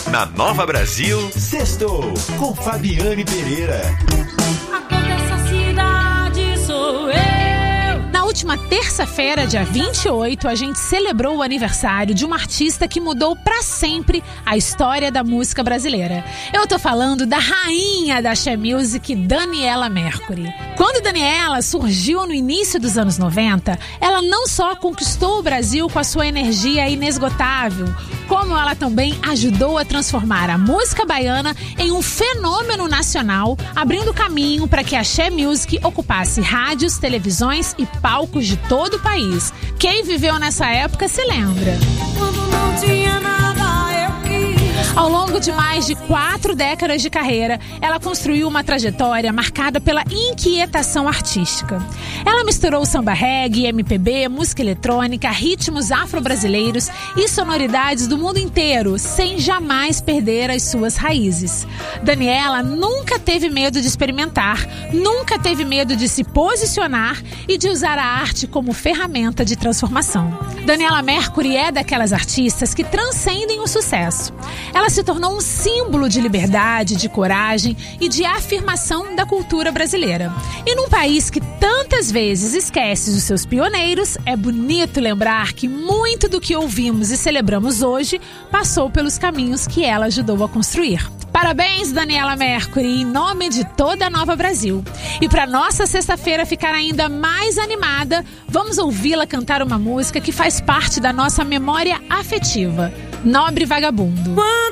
Na Nova Brasil, Sextou com Fabiane Pereira. A toda essa cidade sou eu. Na última terça-feira, dia 28, a gente celebrou o aniversário de uma artista que mudou pra sempre a história da música brasileira. Eu tô falando da rainha da Axé Music, Daniela Mercury. Quando Daniela surgiu no início dos anos 90, ela não só conquistou o Brasil com a sua energia inesgotável, como ela também ajudou a transformar a música baiana em um fenômeno nacional, abrindo caminho para que a Axé Music ocupasse rádios, televisões e palcos de todo o país. Quem viveu nessa época se lembra. Quando não tinha nada, eu quis. Ao longo de mais de 4 décadas de carreira, ela construiu uma trajetória marcada pela inquietação artística. Ela misturou samba reggae, MPB, música eletrônica, ritmos afro-brasileiros e sonoridades do mundo inteiro, sem jamais perder as suas raízes. Daniela nunca teve medo de experimentar, nunca teve medo de se posicionar e de usar a arte como ferramenta de transformação. Daniela Mercury é daquelas artistas que transcendem o sucesso. Ela se tornou um símbolo de liberdade, de coragem e de afirmação da cultura brasileira. E num país que tantas vezes esquece os seus pioneiros, é bonito lembrar que muito do que ouvimos e celebramos hoje passou pelos caminhos que ela ajudou a construir. Parabéns, Daniela Mercury, em nome de toda a Nova Brasil. E para nossa sexta-feira ficar ainda mais animada, vamos ouvi-la cantar uma música que faz parte da nossa memória afetiva, Nobre Vagabundo.